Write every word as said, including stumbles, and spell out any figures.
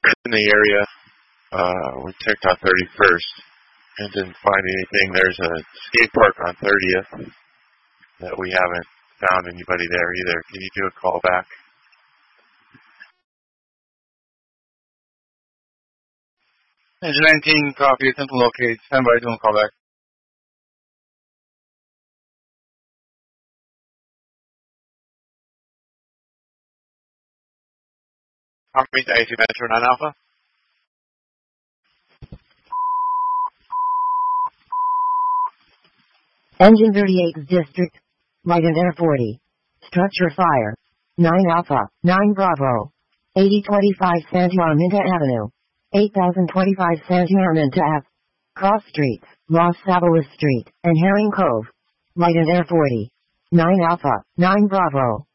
in the area. Uh, we checked on thirty-first and didn't find anything. There's a skate park on thirtieth that we haven't found anybody there either. Can you do a call back? Engine nineteen, copy, attempt to locate. Stand by, doing call back. Army to A C Metro nine Alpha. Engine thirty-eighth District, Light and Air forty. Structure fire. nine Alpha, nine Bravo. eighty twenty-five Santa Arminta Avenue. eight thousand twenty-five Santa Arminta Ave. Cross Streets, Los Sabalos Street, and Herring Cove. Light and Air forty. nine Alpha, nine Bravo.